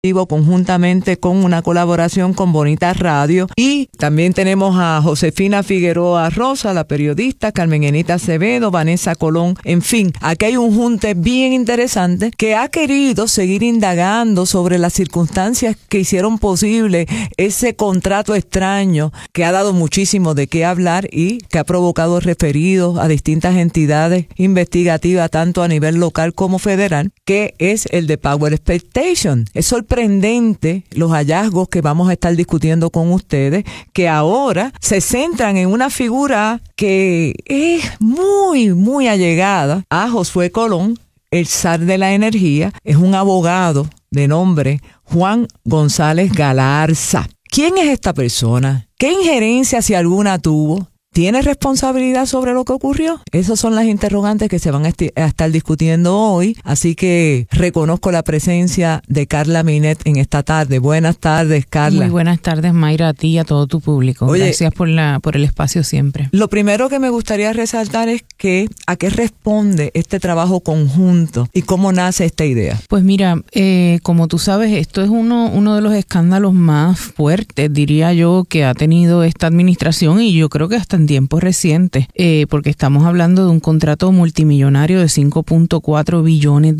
conjuntamente con una colaboración con Bonita Radio, y también tenemos a Josefina Figueroa Rosa, la periodista, Carmen Enita Acevedo, Vanessa Colón. En fin, aquí hay un junte bien interesante que ha querido seguir indagando sobre las circunstancias que hicieron posible ese contrato extraño que ha dado muchísimo de qué hablar y que ha provocado referidos a distintas entidades investigativas tanto a nivel local como federal, que es el de Power Expectation. Es sorprendente los hallazgos que vamos a estar discutiendo con ustedes, que ahora se centran en una figura que es muy allegada a Josué Colón, el zar de la energía. Es un abogado de nombre Juan González Galarza. ¿Quién es esta persona? ¿Qué injerencia, si alguna, tuvo? ¿Tiene responsabilidad sobre lo que ocurrió? Esas son las interrogantes que se van a estar discutiendo hoy. Así que reconozco la presencia de Carla Minet en esta tarde. Buenas tardes, Carla. Muy buenas tardes, Mayra, a ti y a todo tu público. Oye, gracias por el espacio siempre. Lo primero que me gustaría resaltar es que a qué responde este trabajo conjunto y cómo nace esta idea. Pues mira, como tú sabes, esto es uno de los escándalos más fuertes, diría yo, que ha tenido esta administración, y yo creo que hasta en tiempos recientes, porque estamos hablando de un contrato multimillonario de $5.4 billones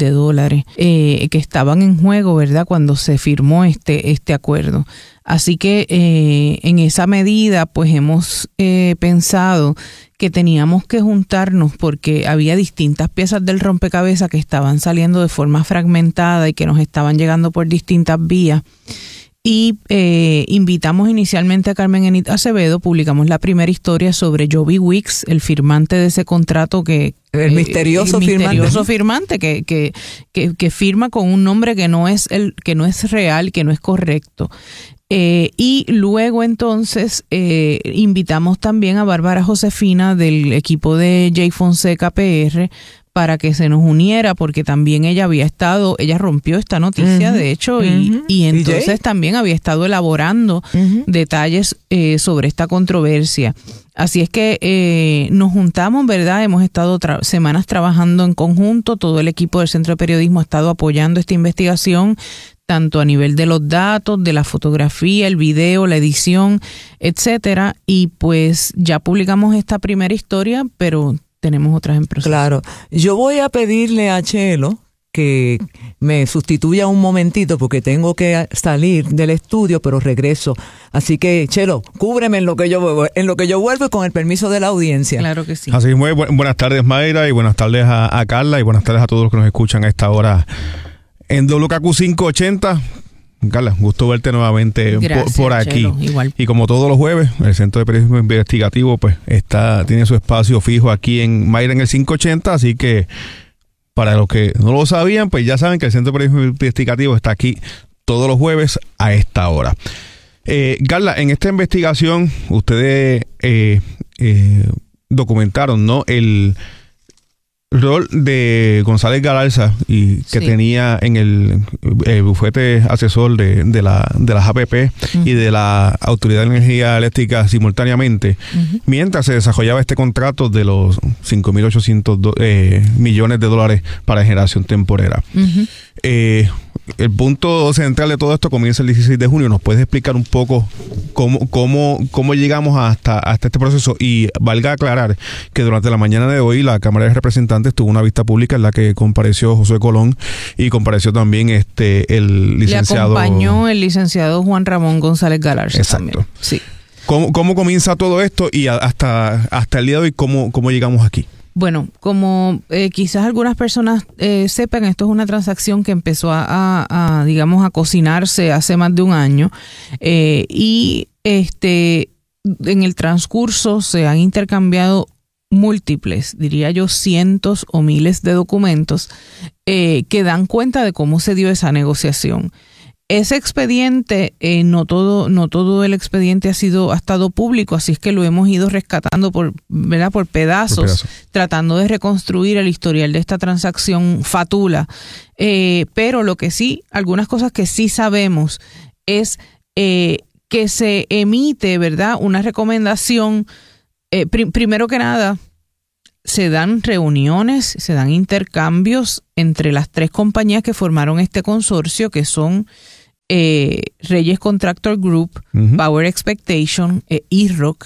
que estaban en juego, ¿verdad?, cuando se firmó este acuerdo. Así que en esa medida, pues hemos pensado que teníamos que juntarnos porque había distintas piezas del rompecabezas que estaban saliendo de forma fragmentada y que nos estaban llegando por distintas vías. Y invitamos inicialmente a Carmen Enita Acevedo, publicamos la primera historia sobre Joby Wicks, el firmante de ese contrato el misterioso firmante que firma con un nombre que no es real, que no es correcto. Y luego entonces invitamos también a Bárbara Josefina del equipo de Jay Fonseca PR para que se nos uniera, porque también ella rompió esta noticia, de hecho, y entonces también había estado elaborando detalles sobre esta controversia. Así es que nos juntamos, ¿verdad? Hemos estado semanas trabajando en conjunto, todo el equipo del Centro de Periodismo ha estado apoyando esta investigación, tanto a nivel de los datos, de la fotografía, el video, la edición, etcétera, y pues ya publicamos esta primera historia, pero tenemos otras en proceso. Claro. Yo voy a pedirle a Chelo que me sustituya un momentito porque tengo que salir del estudio, pero regreso. Así que, Chelo, cúbreme en lo que yo vuelvo y con el permiso de la audiencia. Claro que sí. Así es, buenas tardes, Mayra, y buenas tardes a Carla, y buenas tardes a todos los que nos escuchan a esta hora en WKQ 580. Carla, gusto verte nuevamente. Gracias, por aquí. Chelo, igual. Y como todos los jueves, el Centro de Periodismo Investigativo pues tiene su espacio fijo aquí en Mayra en el 580, así que para los que no lo sabían, pues ya saben que el Centro de Periodismo Investigativo está aquí todos los jueves a esta hora. Carla, en esta investigación ustedes documentaron, ¿no?, el rol de González Galarza y que tenía en el bufete asesor de las APP y de la Autoridad de Energía Eléctrica simultáneamente, mientras se desarrollaba este contrato de los 5.800 millones de dólares para generación temporera. El punto central de todo esto comienza el 16 de junio. ¿Nos puedes explicar un poco cómo llegamos hasta este proceso? Y valga aclarar que durante la mañana de hoy la Cámara de Representantes tuvo una vista pública en la que compareció Josué Colón y compareció también el licenciado... Le acompañó el licenciado Juan Ramón González Galarza. Exacto. También. Sí. ¿Cómo comienza todo esto y hasta el día de hoy cómo llegamos aquí? Bueno, como quizás algunas personas sepan, esto es una transacción que empezó a cocinarse hace más de un año, y en el transcurso se han intercambiado múltiples, diría yo, cientos o miles de documentos que dan cuenta de cómo se dio esa negociación. Ese expediente, no todo el expediente ha estado público, así es que lo hemos ido rescatando por pedazos, tratando de reconstruir el historial de esta transacción fatula. Pero lo que sí, algunas cosas que sí sabemos es que se emite, ¿verdad?, una recomendación. Primero que nada, se dan reuniones, se dan intercambios entre las tres compañías que formaron este consorcio, que son Reyes Contractor Group, Power Expectation, IRROC,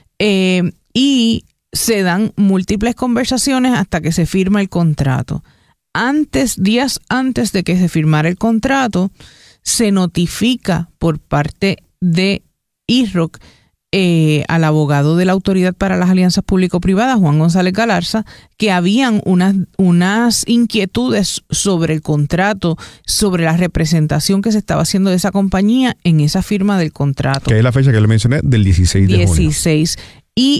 y se dan múltiples conversaciones hasta que se firma el contrato. Días antes de que se firmara el contrato, se notifica por parte de IRROC al abogado de la Autoridad para las Alianzas Público-Privadas, Juan González Galarza, que habían unas inquietudes sobre el contrato, sobre la representación que se estaba haciendo de esa compañía en esa firma del contrato. Que es la fecha que le mencioné, del 16 de junio. Y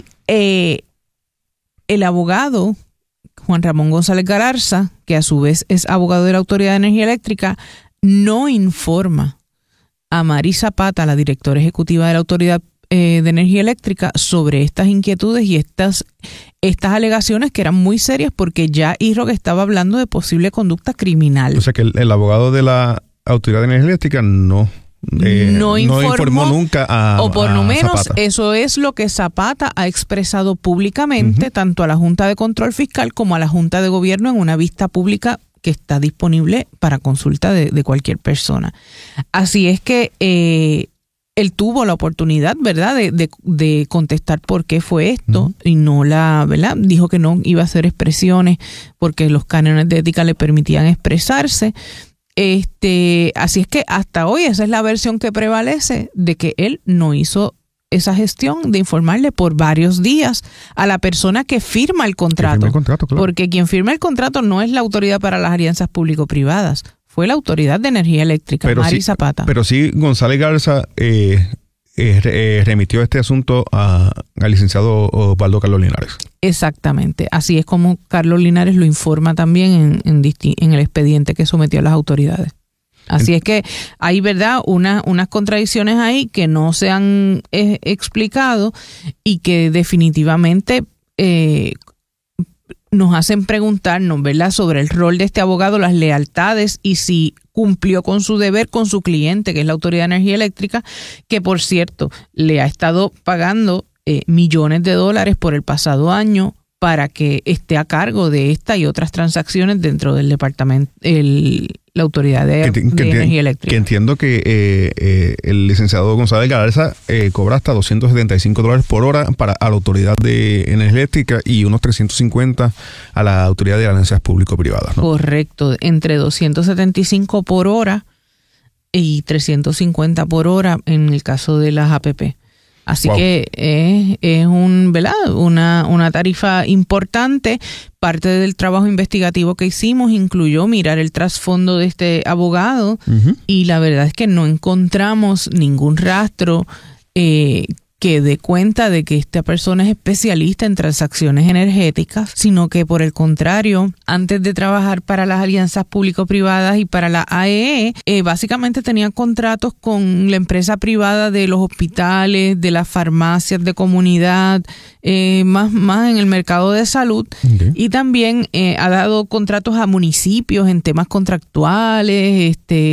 el abogado, Juan Ramón González Galarza, que a su vez es abogado de la Autoridad de Energía Eléctrica, no informa a Mari Zapata, la directora ejecutiva de la Autoridad de Energía Eléctrica, sobre estas inquietudes y estas alegaciones que eran muy serias, porque ya IRROC estaba hablando de posible conducta criminal. O sea que el abogado de la Autoridad de Energía Eléctrica no informó nunca a o por lo menos Zapata. Eso es lo que Zapata ha expresado públicamente, tanto a la Junta de Control Fiscal como a la Junta de Gobierno, en una vista pública que está disponible para consulta de cualquier persona. Así es que él tuvo la oportunidad, ¿verdad?, de contestar por qué fue esto, y no ¿verdad? Dijo que no iba a hacer expresiones porque los cánones de ética le permitían expresarse. Así es que hasta hoy esa es la versión que prevalece, de que él no hizo esa gestión de informarle por varios días a la persona que firma el contrato. Claro. Porque quien firma el contrato no es la Autoridad para las Alianzas Público-Privadas, fue la Autoridad de Energía Eléctrica, Mari Zapata. Pero sí, González Garza remitió este asunto al licenciado Osvaldo Carlos Linares. Exactamente, así es como Carlos Linares lo informa también en el expediente que sometió a las autoridades. Así es que hay, ¿verdad?, unas contradicciones ahí que no se han explicado y que definitivamente nos hacen preguntarnos, ¿verdad?, sobre el rol de este abogado, las lealtades y si cumplió con su deber con su cliente, que es la Autoridad de Energía Eléctrica, que por cierto le ha estado pagando millones de dólares por el pasado año para que esté a cargo de esta y otras transacciones dentro del departamento, la Autoridad de Energía Eléctrica. Que entiendo que el licenciado González Galarza cobra hasta $275 por hora a la Autoridad de Energía Eléctrica y unos 350 a la Autoridad de Alianzas Público-Privadas, ¿no? Correcto, entre 275 por hora y 350 por hora en el caso de las APP. Así que es ¿verdad?, una tarifa importante. Parte del trabajo investigativo que hicimos incluyó mirar el trasfondo de este abogado y la verdad es que no encontramos ningún rastro que dé cuenta de que esta persona es especialista en transacciones energéticas, sino que por el contrario, antes de trabajar para las alianzas público-privadas y para la AEE, básicamente tenía contratos con la empresa privada de los hospitales, de las farmacias de comunidad, más en el mercado de salud, y también ha dado contratos a municipios en temas contractuales,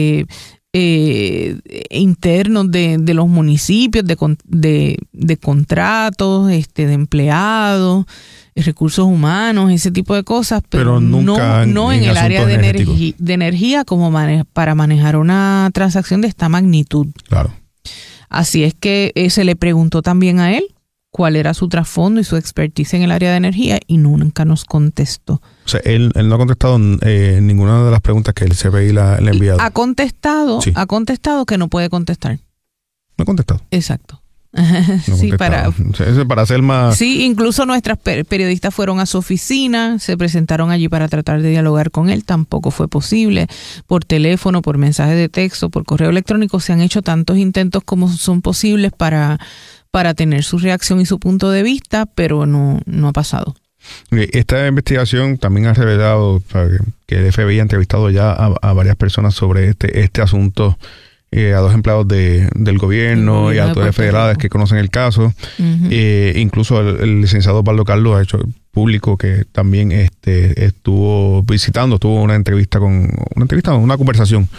internos de los municipios, de contratos, de empleados, recursos humanos, ese tipo de cosas, pero nunca no en el área de energía como para manejar una transacción de esta magnitud. Claro. Así es que se le preguntó también a él cuál era su trasfondo y su expertise en el área de energía y nunca nos contestó. O sea, él no ha contestado ninguna de las preguntas que el CPI le ha enviado. Ha contestado que no puede contestar. No ha contestado. Exacto. No sí, para hacer más. Sí, incluso nuestras periodistas fueron a su oficina, se presentaron allí para tratar de dialogar con él, tampoco fue posible. Por teléfono, por mensaje de texto, por correo electrónico, se han hecho tantos intentos como son posibles para tener su reacción y su punto de vista, pero no ha pasado. Esta investigación también ha revelado que el FBI ha entrevistado ya a varias personas sobre este asunto, a dos empleados del gobierno y a autoridades federales que conocen el caso. Incluso el licenciado Osvaldo Carlos ha hecho público que también estuvo tuvo una conversación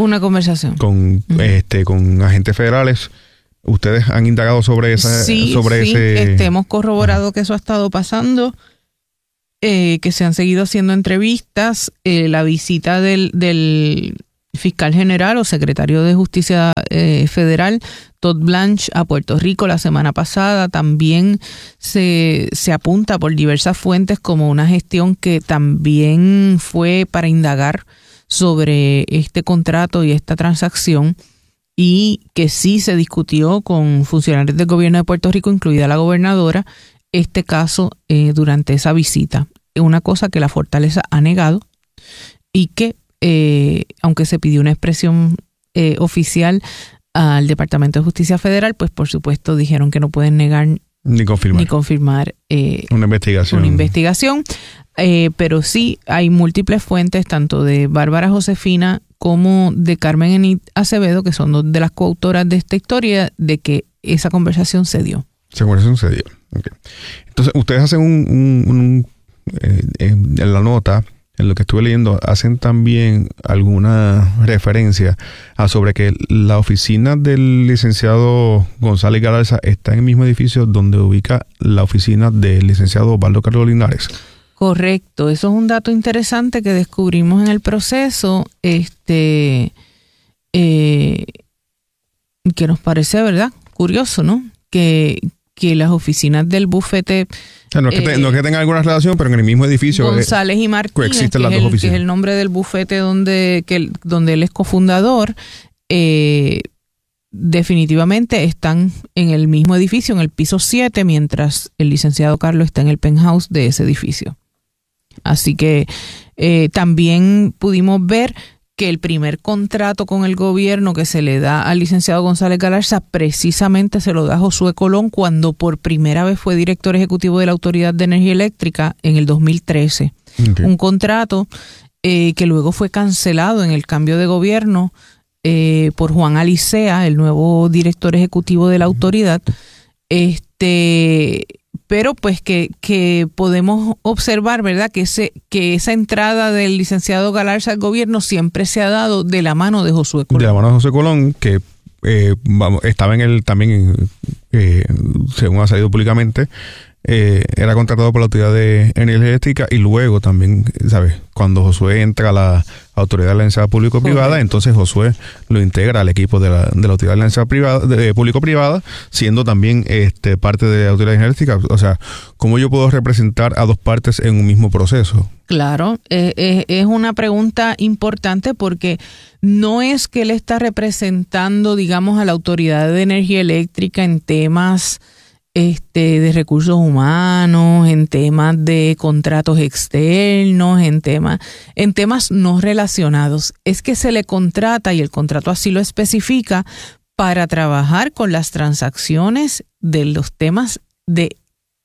con agentes federales. ¿Ustedes han indagado sobre ese? Hemos corroborado que eso ha estado pasando, que se han seguido haciendo entrevistas. La visita del fiscal general o secretario de Justicia Federal, Todd Blanche, a Puerto Rico la semana pasada. También se apunta por diversas fuentes como una gestión que también fue para indagar sobre este contrato y esta transacción, y que sí se discutió con funcionarios del gobierno de Puerto Rico, incluida la gobernadora, este caso durante esa visita. Es una cosa que la Fortaleza ha negado y que aunque se pidió una expresión oficial al Departamento de Justicia Federal, pues por supuesto dijeron que no pueden negar ni confirmar una investigación. Pero sí hay múltiples fuentes, tanto de Bárbara Josefina como de Carmen Enit Acevedo, que son dos de las coautoras de esta historia, de que esa conversación se dio. Okay. Entonces, ustedes hacen en la nota, en lo que estuve leyendo, hacen también alguna referencia a sobre que la oficina del licenciado González Galarza está en el mismo edificio donde ubica la oficina del licenciado Osvaldo Carlos Linares. Correcto, eso es un dato interesante que descubrimos en el proceso, que nos parece, ¿verdad?, curioso, ¿no? Que las oficinas del bufete... No es que tengan alguna relación, pero en el mismo edificio González y Martínez, coexisten las dos oficinas. Que es el nombre del bufete donde él es cofundador, definitivamente están en el mismo edificio, en el piso 7, mientras el licenciado Carlos está en el penthouse de ese edificio. Así que también pudimos ver que el primer contrato con el gobierno que se le da al licenciado González Galarza precisamente se lo da Josué Colón cuando por primera vez fue director ejecutivo de la Autoridad de Energía Eléctrica en el 2013. Okay. Un contrato que luego fue cancelado en el cambio de gobierno por Juan Alicea, el nuevo director ejecutivo de la autoridad. Pero pues que podemos observar, ¿verdad?, que esa entrada del licenciado Galarza al gobierno siempre se ha dado de la mano de Josué Colón. De la mano de Josué Colón, que estaba según ha salido públicamente, era contratado por la Autoridad de Energía Eléctrica, y luego también, ¿sabes?, cuando Josué entra a la Autoridad de Alianza Público-Privada, entonces Josué lo integra al equipo de la Autoridad de Alianza Público-Privada, siendo también parte de la Autoridad de Energía Eléctrica. O sea, ¿cómo yo puedo representar a dos partes en un mismo proceso? Claro, es una pregunta importante porque no es que él está representando, digamos, a la Autoridad de Energía Eléctrica en temas de recursos humanos, en temas de contratos externos, en temas no relacionados. Es que se le contrata, y el contrato así lo especifica, para trabajar con las transacciones de los temas de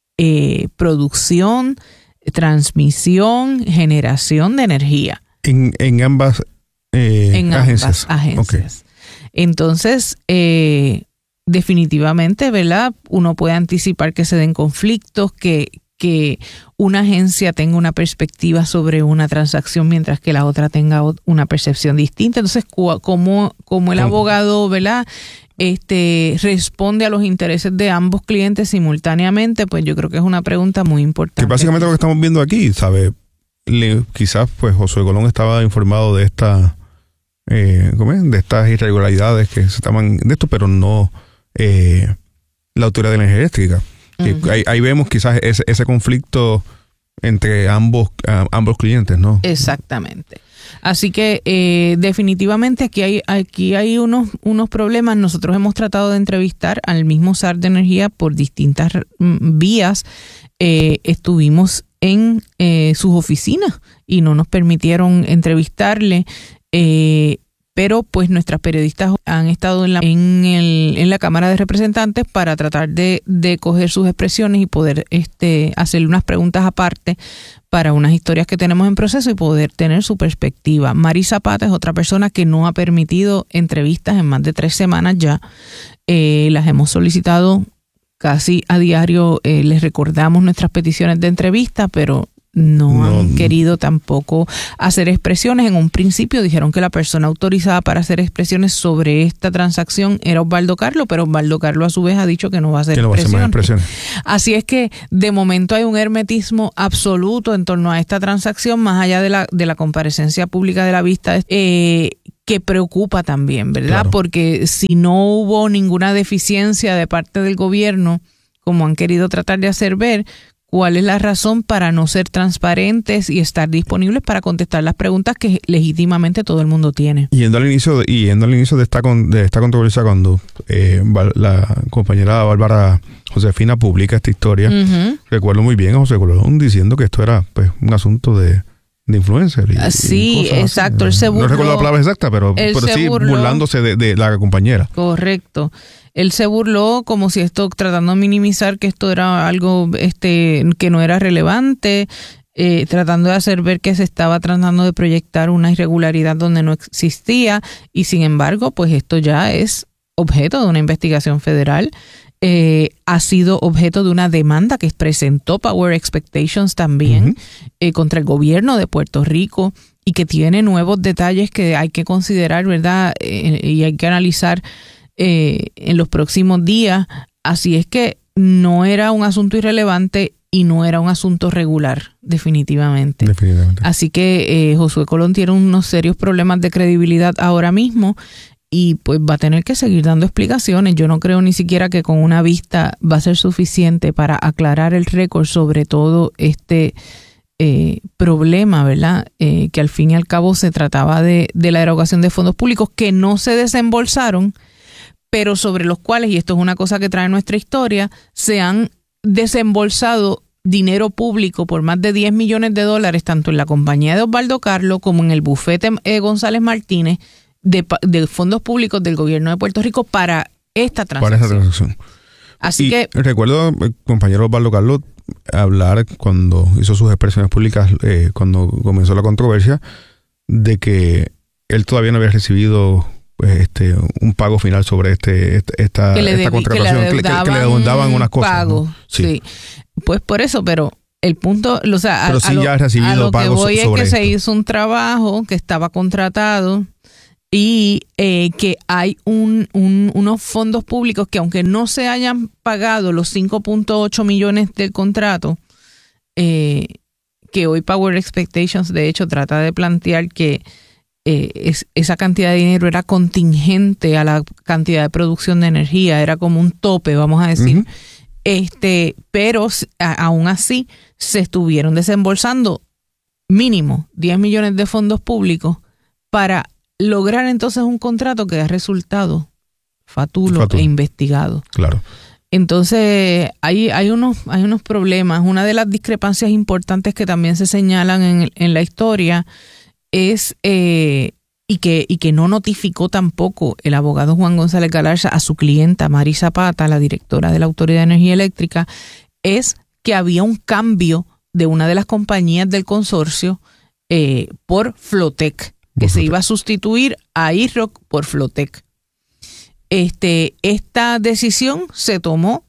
producción, transmisión, generación de energía. En ambas agencias. Okay. Entonces, definitivamente, ¿verdad?, uno puede anticipar que se den conflictos, que una agencia tenga una perspectiva sobre una transacción mientras que la otra tenga una percepción distinta. Entonces, como el abogado, ¿verdad?, responde a los intereses de ambos clientes simultáneamente, pues yo creo que es una pregunta muy importante. Que básicamente lo que estamos viendo aquí, ¿sabe? Quizás pues Josué Colón estaba informado de de estas irregularidades que se estaban de esto, pero no la Autoridad de Energía Eléctrica. Uh-huh. Ahí vemos quizás ese conflicto entre ambos clientes, ¿no? Exactamente. Así que definitivamente aquí hay unos problemas. Nosotros hemos tratado de entrevistar al mismo SAR de Energía por distintas vías. Estuvimos en sus oficinas y no nos permitieron entrevistarle. Pero pues nuestras periodistas han estado en la Cámara de Representantes para tratar de coger sus expresiones y poder hacerle unas preguntas aparte para unas historias que tenemos en proceso y poder tener su perspectiva. Mari Zapata es otra persona que no ha permitido entrevistas en más de 3 semanas ya. Las hemos solicitado casi a diario, les recordamos nuestras peticiones de entrevista, pero no han querido tampoco hacer expresiones. En un principio dijeron que la persona autorizada para hacer expresiones sobre esta transacción era Osvaldo Carlo, pero Osvaldo Carlo a su vez ha dicho que no va a hacer expresiones. Así es que de momento hay un hermetismo absoluto en torno a esta transacción, más allá de la comparecencia pública de la vista, que preocupa también, ¿verdad? Claro. Porque si no hubo ninguna deficiencia de parte del gobierno, como han querido tratar de hacer ver, ¿cuál es la razón para no ser transparentes y estar disponibles para contestar las preguntas que legítimamente todo el mundo tiene? Yendo al inicio de esta controversia, cuando la compañera Bárbara Josefina publica esta historia, recuerdo muy bien a José Colón diciendo que esto era pues un asunto de influencer. Sí, exacto. Él se burló, no recuerdo la palabra exacta, pero sí burlándose de la compañera. Correcto. Él se burló como si tratando de minimizar que esto era algo que no era relevante, tratando de hacer ver que se estaba tratando de proyectar una irregularidad donde no existía, y sin embargo, pues esto ya es objeto de una investigación federal. Ha sido objeto de una demanda que presentó Power Expectations también contra el gobierno de Puerto Rico, y que tiene nuevos detalles que hay que considerar, ¿verdad? Y hay que analizar en los próximos días. Así es que no era un asunto irrelevante y no era un asunto regular, definitivamente. Así que Josué Colón tiene unos serios problemas de credibilidad ahora mismo, y pues va a tener que seguir dando explicaciones. Yo no creo ni siquiera que con una vista va a ser suficiente para aclarar el récord sobre todo este problema, ¿verdad? Que al fin y al cabo se trataba de la erogación de fondos públicos que no se desembolsaron, pero sobre los cuales, y esto es una cosa que trae nuestra historia, se han desembolsado dinero público por más de $10 millones, tanto en la compañía de Osvaldo Carlo como en el bufete González Martínez, de fondos públicos del gobierno de Puerto Rico para esta transacción. Así que recuerdo el compañero Osvaldo Carlos hablar cuando hizo sus expresiones públicas, cuando comenzó la controversia, de que él todavía no había recibido un pago final sobre esta contratación, que le demandaban unas cosas, ¿no? Sí. Pues por eso, pero el punto, o sea, pero sí ya ha recibido pagos sobre esto. A lo que voy es que se hizo un trabajo que estaba contratado, y que hay unos fondos públicos que, aunque no se hayan pagado los 5.8 millones del contrato, que hoy Power Expectations de hecho trata de plantear que esa cantidad de dinero era contingente a la cantidad de producción de energía, era como un tope, vamos a decir. Pero aún así se estuvieron desembolsando mínimo 10 millones de fondos públicos para lograr entonces un contrato que ha resultado fatulo e investigado. Claro. Entonces hay unos problemas. Una de las discrepancias importantes que también se señalan en la historia es y que no notificó tampoco el abogado Juan González Galarza a su clienta Mari Zapata, la directora de la Autoridad de Energía Eléctrica, es que había un cambio de una de las compañías del consorcio por Flotec, que se iba a sustituir a IROC por Flotec. Esta decisión se tomó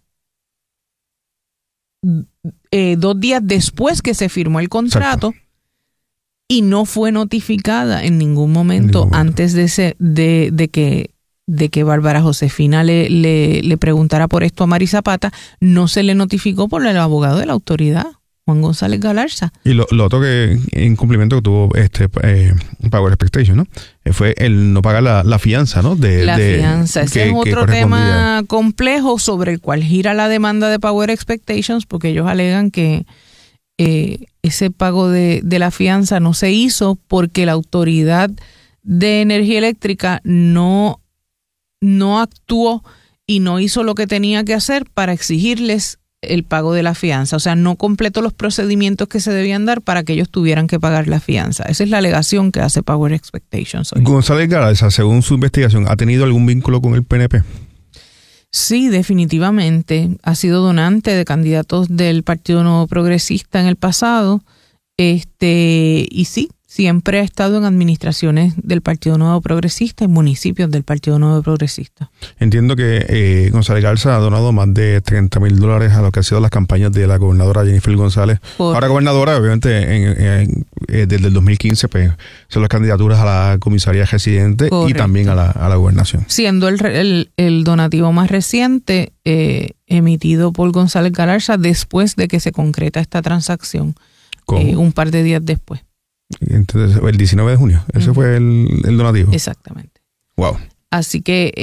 2 días después que se firmó el contrato. Exacto. Y no fue notificada en ningún momento antes de que Bárbara Josefina le preguntara por esto a Mari Zapata. No se le notificó por el abogado de la autoridad, Juan González Galarza. Y lo otro que incumplimiento que tuvo Power Expectation, ¿no? Fue el no pagar la fianza, ¿no? Fianza. Ese es otro tema complejo sobre el cual gira la demanda de Power Expectations, porque ellos alegan que ese pago de la fianza no se hizo porque la Autoridad de Energía Eléctrica no actuó y no hizo lo que tenía que hacer para exigirles el pago de la fianza. O sea, no completó los procedimientos que se debían dar para que ellos tuvieran que pagar la fianza. Esa es la alegación que hace Power Expectations hoy. González Galarza, según su investigación, ¿ha tenido algún vínculo con el PNP? Sí, definitivamente. Ha sido donante de candidatos del Partido Nuevo Progresista en el pasado. Y sí, siempre ha estado en administraciones del Partido Nuevo Progresista y municipios del Partido Nuevo Progresista. Entiendo que González Garza ha donado más de $30,000 a lo que han sido las campañas de la gobernadora Jennifer González. Ahora gobernadora, obviamente, desde el 2015, pues, son las candidaturas a la comisaría residente. Correcto. Y también a la gobernación. Siendo el donativo más reciente emitido por González Garza después de que se concreta esta transacción, un par de días después. Entonces, el 19 de junio, ese fue el donativo. Exactamente. Wow. Así que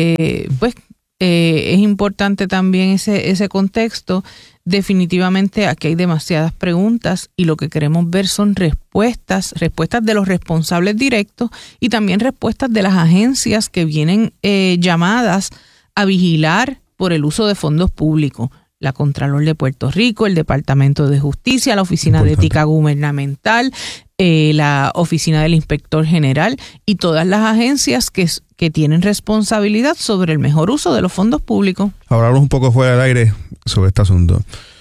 es importante también ese contexto. Definitivamente aquí hay demasiadas preguntas y lo que queremos ver son respuestas de los responsables directos y también respuestas de las agencias que vienen llamadas a vigilar por el uso de fondos públicos. La Contralor de Puerto Rico, el Departamento de Justicia, la Oficina de Ética Gubernamental, la Oficina del Inspector General y todas las agencias que tienen responsabilidad sobre el mejor uso de los fondos públicos. Hablamos un poco fuera del aire sobre este asunto.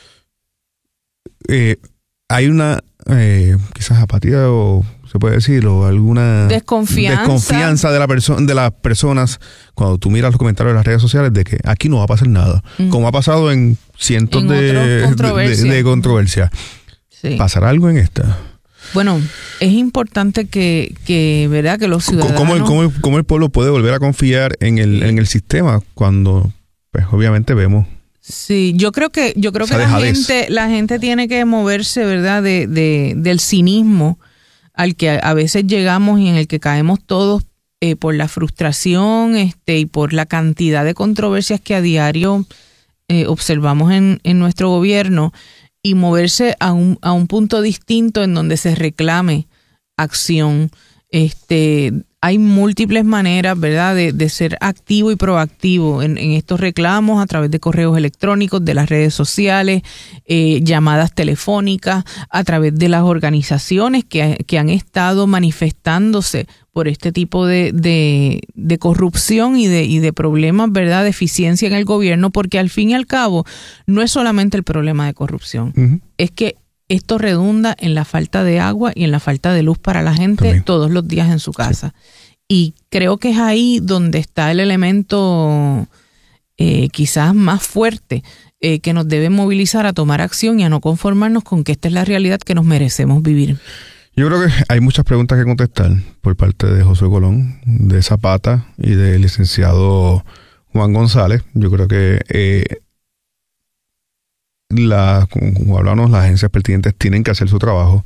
Hay una quizás apatía o se puede decir, o alguna desconfianza de las personas cuando tú miras los comentarios de las redes sociales de que aquí no va a pasar nada, como ha pasado en cientos de controversias. Sí. ¿Pasará algo en esta? Bueno, es importante que verdad que los ciudadanos... ¿Cómo el pueblo puede volver a confiar en el sistema cuando, pues, obviamente vemos? Sí, yo creo que la gente tiene que moverse, ¿verdad? Del cinismo al que a veces llegamos y en el que caemos todos por la frustración y por la cantidad de controversias que a diario observamos en nuestro gobierno, y moverse a un punto distinto en donde se reclame acción. Hay múltiples maneras, ¿verdad?, de ser activo y proactivo en estos reclamos a través de correos electrónicos, de las redes sociales, llamadas telefónicas, a través de las organizaciones que han estado manifestándose por este tipo de corrupción y de problemas, ¿verdad?, de eficiencia en el gobierno, porque al fin y al cabo no es solamente el problema de corrupción, es que esto redunda en la falta de agua y en la falta de luz para la gente también, todos los días en su casa. Sí. Y creo que es ahí donde está el elemento quizás más fuerte que nos debe movilizar a tomar acción y a no conformarnos con que esta es la realidad que nos merecemos vivir. Yo creo que hay muchas preguntas que contestar por parte de Josué Colón, de Zapata y del licenciado Juan González. Yo creo que como hablamos, las agencias pertinentes tienen que hacer su trabajo,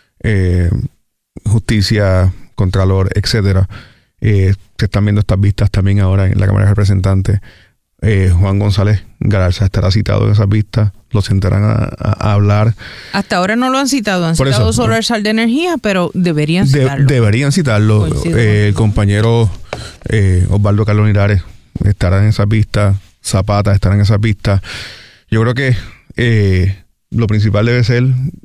justicia, contralor, etcétera. Se están viendo estas vistas también ahora en la Cámara de Representantes. Juan González Garza estará citado en esas vistas, lo sentarán a hablar. Hasta ahora no lo han citado, han citado solo el SAR de energía, pero deberían citarlo. Deberían citarlo. El compañero Osvaldo Carlos Linares estará en esas vistas, Zapata estará en esas vistas. Yo creo que lo principal debe ser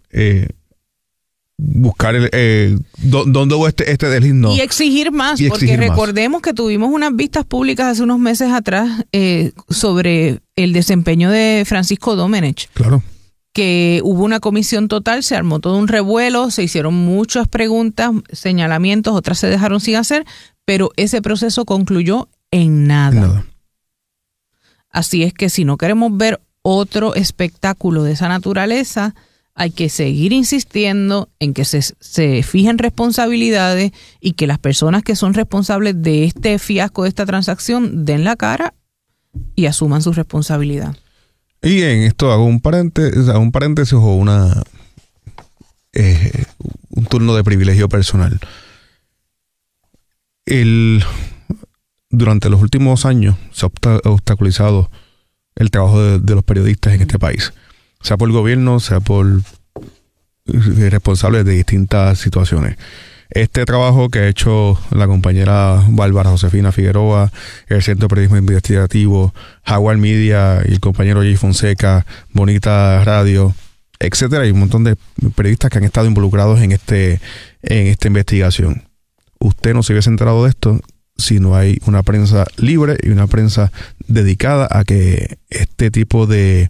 buscar dónde hubo este desliz. Y exigir más, porque recordemos que tuvimos unas vistas públicas hace unos meses atrás sobre el desempeño de Francisco Domenech. Claro. Que hubo una comisión total, se armó todo un revuelo, se hicieron muchas preguntas, señalamientos, otras se dejaron sin hacer, pero ese proceso concluyó en nada. Así es que si no queremos ver otro espectáculo de esa naturaleza, hay que seguir insistiendo en que se fijen responsabilidades y que las personas que son responsables de este fiasco, de esta transacción, den la cara y asuman su responsabilidad. Y en esto hago un paréntesis o un turno de privilegio personal. Durante los últimos años se ha obstaculizado el trabajo de los periodistas en este país, sea por el gobierno, sea por responsables de distintas situaciones. Este trabajo que ha hecho la compañera Bárbara Josefina Figueroa, el Centro de Periodismo Investigativo, Jaguar Media y el compañero Jay Fonseca, Bonita Radio, etcétera, hay un montón de periodistas que han estado involucrados en esta investigación. Usted no se hubiese enterado de esto si no hay una prensa libre y una prensa dedicada a que este tipo de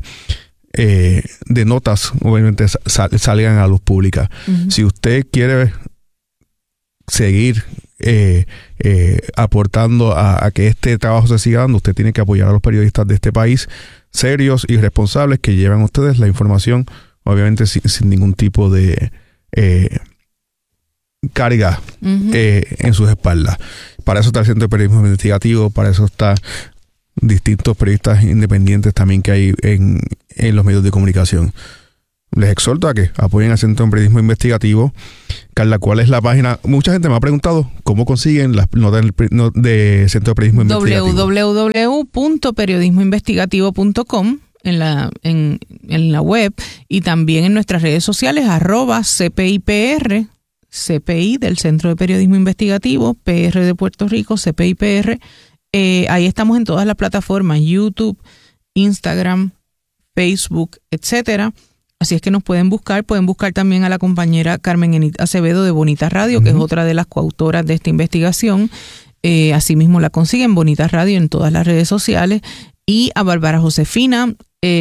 notas obviamente salgan a luz pública. Uh-huh. Si usted quiere seguir aportando a que este trabajo se siga dando, usted tiene que apoyar a los periodistas de este país, serios y responsables, que llevan a ustedes la información, obviamente sin ningún tipo de carga en sus espaldas. Para eso está el Centro de Periodismo Investigativo, para eso está distintos periodistas independientes también que hay en los medios de comunicación. Les exhorto a que apoyen al Centro de Periodismo Investigativo. Carla, ¿cuál es la página? Mucha gente me ha preguntado cómo consiguen las notas de Centro de Periodismo Investigativo. www.periodismoinvestigativo.com en la web, y también en nuestras redes sociales, @CPIPR, CPI del Centro de Periodismo Investigativo, PR de Puerto Rico, CPIPR. Ahí estamos en todas las plataformas, YouTube, Instagram, Facebook, etcétera. Así es que nos pueden buscar también a la compañera Carmen Enita Acevedo de Bonita Radio, que es otra de las coautoras de esta investigación. Asimismo la consiguen, Bonita Radio, en todas las redes sociales, y a Bárbara Josefina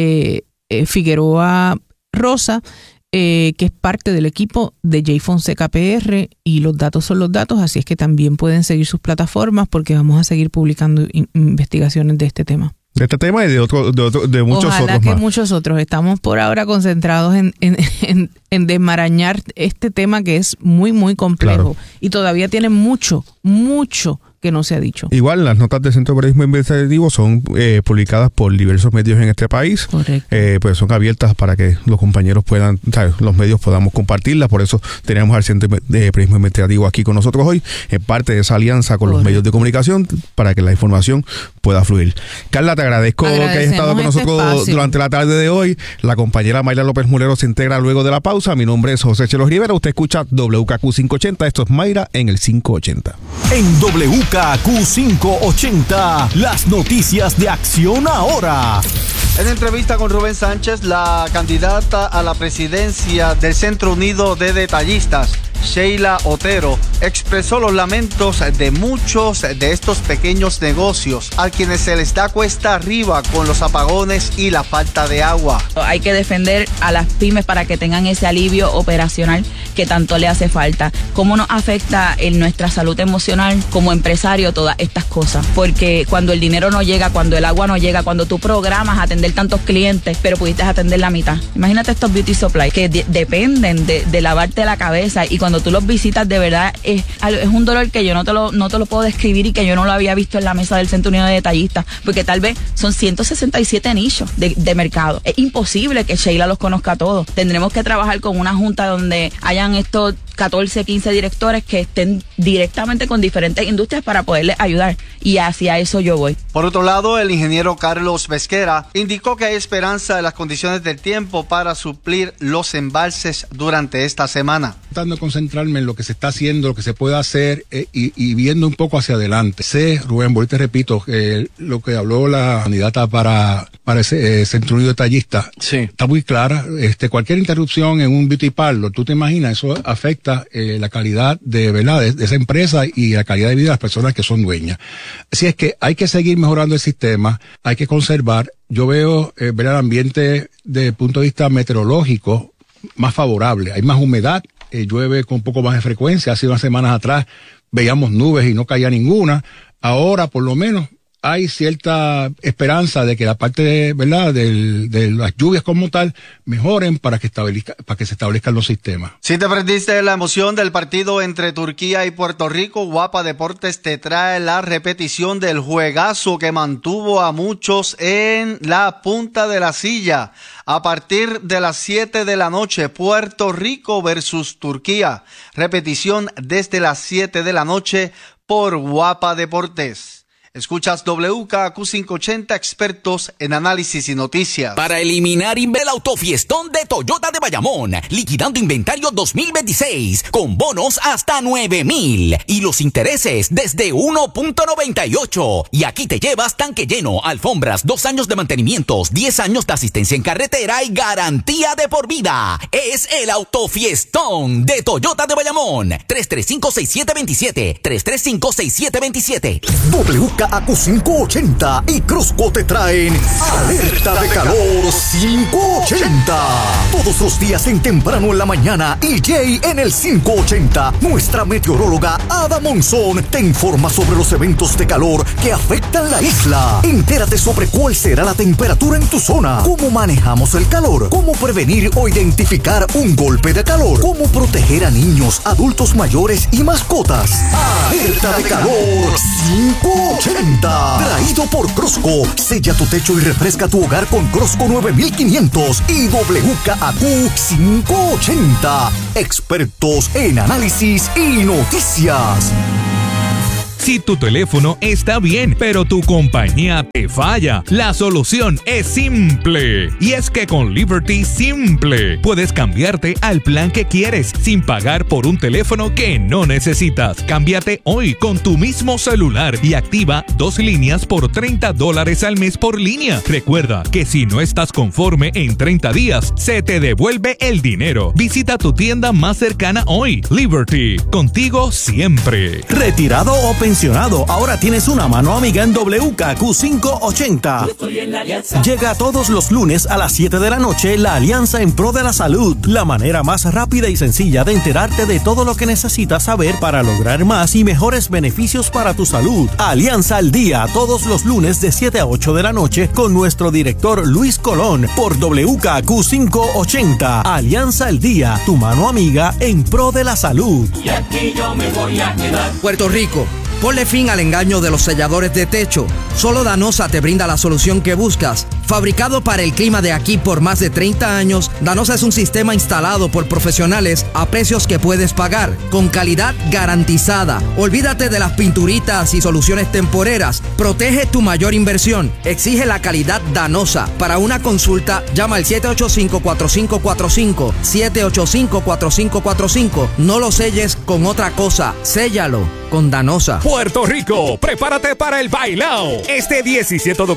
Figueroa Rosa, que es parte del equipo de J. Fonseca PR, y los datos son los datos, así es que también pueden seguir sus plataformas, porque vamos a seguir publicando investigaciones de este tema. De este tema y de muchos Ojalá otros que más. muchos otros. Estamos por ahora concentrados en desmarañar este tema, que es muy, muy complejo. Claro. Y todavía tiene mucho que no se ha dicho. Igual, las notas del Centro de Periodismo Investigativo son publicadas por diversos medios en este país. Correcto. Pues son abiertas para que los compañeros puedan, ¿sabes? Los medios podamos compartirlas. Por eso tenemos al Centro de Periodismo Investigativo aquí con nosotros hoy, en parte de esa alianza con los medios de comunicación, para que la información pueda fluir. Carla, te agradezco que hayas estado con nosotros durante la tarde de hoy. La compañera Mayra López Mulero se integra luego de la pausa. Mi nombre es José Chelo Rivera. Usted escucha WKQ 580. Esto es Mayra en el 580. En WKQ 580, las noticias de Acción Ahora. En entrevista con Rubén Sánchez, la candidata a la presidencia del Centro Unido de Detallistas, Sheila Otero, expresó los lamentos de muchos de estos pequeños negocios a quienes se les da cuesta arriba con los apagones y la falta de agua. Hay que defender a las pymes para que tengan ese alivio operacional que tanto le hace falta. ¿Cómo nos afecta en nuestra salud emocional como empresario todas estas cosas? Porque cuando el dinero no llega, cuando el agua no llega, cuando tú programas atender tantos clientes, pero pudiste atender la mitad. Imagínate estos beauty supply que dependen de lavarte la cabeza, y cuando tú los visitas, de verdad es un dolor que yo no te lo puedo describir, y que yo no lo había visto en la mesa del Centro Unido de Detallistas, porque tal vez son 167 nichos de mercado. Es imposible que Sheila los conozca a todos. Tendremos que trabajar con una junta donde hayan estos 14, 15 directores que estén directamente con diferentes industrias para poderles ayudar, y hacia eso yo voy. Por otro lado, el ingeniero Carlos Pesquera indicó que hay esperanza de las condiciones del tiempo para suplir los embalses durante esta semana. Tratando de concentrarme en lo que se está haciendo, lo que se puede hacer, y viendo un poco hacia adelante. Sé, Rubén, te repito, lo que habló la candidata para ese Centro Unido de Detallistas, sí, está muy clara. Cualquier interrupción en un beauty parlor, tú te imaginas, eso afecta la calidad de esa empresa y la calidad de vida de las personas que son dueñas. Así es que hay que seguir mejorando el sistema, hay que conservar. Yo veo ver el ambiente desde el punto de vista meteorológico más favorable, hay más humedad, llueve con un poco más de frecuencia. Hace unas semanas atrás veíamos nubes y no caía ninguna. Ahora, por lo menos, hay cierta esperanza de que la parte de las lluvias como tal mejoren para que se establezcan los sistemas. Si te perdiste la emoción del partido entre Turquía y Puerto Rico, Guapa Deportes te trae la repetición del juegazo que mantuvo a muchos en la punta de la silla. A partir de las 7 de la noche, Puerto Rico versus Turquía. Repetición desde las 7 de la noche por Guapa Deportes. Escuchas WKQ 580, expertos en análisis y noticias. Para eliminar el autofiestón de Toyota de Bayamón, liquidando inventario 2026, con bonos hasta 9,000 y los intereses desde 1.98. Y aquí te llevas tanque lleno, alfombras, 2 años de mantenimientos, 10 años de asistencia en carretera y garantía de por vida. Es el autofiestón de Toyota de Bayamón. 335-6727, 335-6727. WKQ WKAQ580 y Crosco te traen Alerta de Calor 580. Todos los días en temprano en la mañana, EJ en el 580. Nuestra meteoróloga Ada Monzón te informa sobre los eventos de calor que afectan la isla. Entérate sobre cuál será la temperatura en tu zona, cómo manejamos el calor, cómo prevenir o identificar un golpe de calor, cómo proteger a niños, adultos mayores y mascotas. Alerta de Calor 580. Traído por Crosco. Sella tu techo y refresca tu hogar con Crosco 9500 y WKAQ 580. Expertos en análisis y noticias. Si tu teléfono está bien, pero tu compañía te falla, la solución es simple. Y es que con Liberty Simple puedes cambiarte al plan que quieres sin pagar por un teléfono que no necesitas. Cámbiate hoy con tu mismo celular y activa 2 líneas por $30 al mes por línea. Recuerda que si no estás conforme en 30 días, se te devuelve el dinero. Visita tu tienda más cercana hoy. Liberty, contigo siempre. Retirado o pensionado, ahora tienes una mano amiga en WKAQ580. Llega todos los lunes a las 7 de la noche la Alianza en Pro de la Salud, la manera más rápida y sencilla de enterarte de todo lo que necesitas saber para lograr más y mejores beneficios para tu salud. Alianza al Día, todos los lunes de 7 a 8 de la noche con nuestro director Luis Colón por WKAQ580. Alianza al Día, tu mano amiga en pro de la salud. Y aquí yo me voy a quedar. Puerto Rico, ponle fin al engaño de los selladores de techo. Solo Danosa te brinda la solución que buscas. Fabricado para el clima de aquí por más de 30 años, Danosa es un sistema instalado por profesionales a precios que puedes pagar, con calidad garantizada. Olvídate de las pinturitas y soluciones temporeras. Protege tu mayor inversión. Exige la calidad Danosa. Para una consulta, llama al 785-4545. 785-4545. No lo selles con otra cosa. Séllalo con Danosa. Puerto Rico, prepárate para el bailao. Este 17 de